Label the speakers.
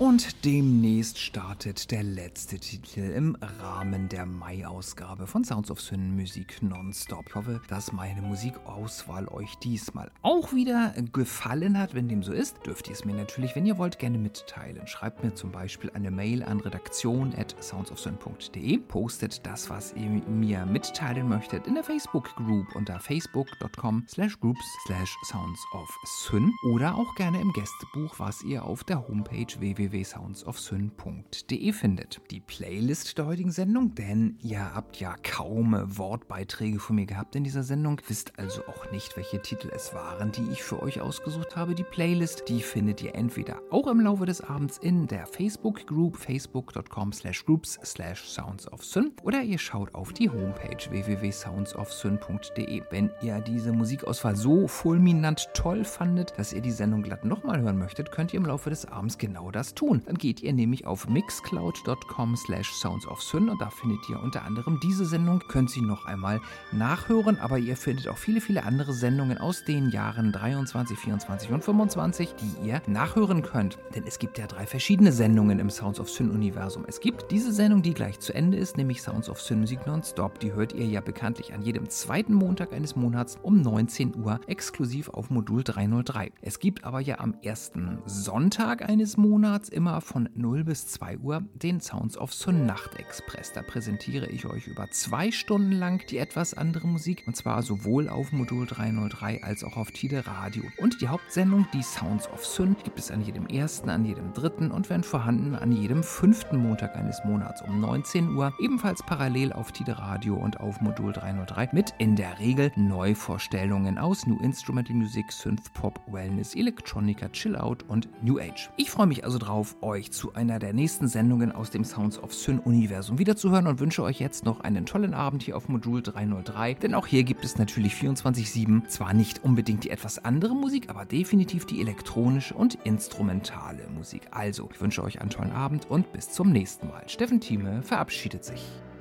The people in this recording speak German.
Speaker 1: Und demnächst startet der letzte Titel im Rahmen der Mai-Ausgabe von Sounds of Syn Musik Nonstop. Ich hoffe, dass meine Musikauswahl euch diesmal auch wieder gefallen hat. Wenn dem so ist, dürft ihr es mir natürlich, wenn ihr wollt, gerne mitteilen. Schreibt mir zum Beispiel eine Mail an redaktion@soundsofsyn.de. Postet das, was ihr mir mitteilen möchtet, in der Facebook-Group unter facebook.com/groups/soundsofsyn oder auch gerne im Gästebuch, was ihr auf der Homepage www.soundsofsyn.de findet. Die Playlist der heutigen Sendung, denn ihr habt ja kaum Wortbeiträge von mir gehabt in dieser Sendung, wisst also auch nicht, welche Titel es waren, die ich für euch ausgesucht habe. Die Playlist, die findet ihr entweder auch im Laufe des Abends in der Facebook-Group facebook.com/groups/soundsofsyn oder ihr schaut auf die Homepage www.soundsofsyn.de. Wenn ihr diese Musikauswahl so fulminant toll fandet, dass ihr die Sendung glatt nochmal hören möchtet, könnt ihr im Laufe des Abends genau das tun. Dann geht ihr nämlich auf mixcloud.com/soundsofsyn und da findet ihr unter anderem diese Sendung, könnt sie noch einmal nachhören, aber ihr findet auch viele andere Sendungen aus den Jahren 23, 24 und 25, die ihr nachhören könnt. Denn es gibt ja 3 verschiedene Sendungen im Sounds of Syn-Universum. Es gibt diese Sendung, die gleich zu Ende ist, nämlich Sounds of Syn Musik Nonstop. Die hört ihr ja bekanntlich an jedem zweiten Montag eines Monats um 19 Uhr exklusiv auf Modul 303. Es gibt aber ja am ersten Sonntag eines Monats immer von 0 bis 2 Uhr den Sounds of Syn Nachtexpress. Da präsentiere ich euch über 2 Stunden lang die etwas andere Musik und zwar sowohl auf Modul 303 als auch auf Tide Radio. Und die Hauptsendung, die Sounds of Syn, gibt es an jedem ersten, an jedem dritten und wenn vorhanden an jedem 5. Montag eines Monats um 19 Uhr, ebenfalls parallel auf Tide Radio und auf Modul 303 mit in der Regel Neuvorstellungen aus New Instrumental Music, Synth Pop, Wellness, Electronica, Chill Out und New Age. Ich freue mich also drauf, euch zu einer der nächsten Sendungen aus dem Sounds of Syn Universum wiederzuhören und wünsche euch jetzt noch einen tollen Abend hier auf Modul 303, denn auch hier gibt es natürlich 24/7 zwar nicht unbedingt die etwas andere Musik, aber definitiv die elektronische und instrumentale Musik. Also, ich wünsche euch einen tollen Abend und bis zum nächsten Mal. Steffen Thieme verabschiedet sich.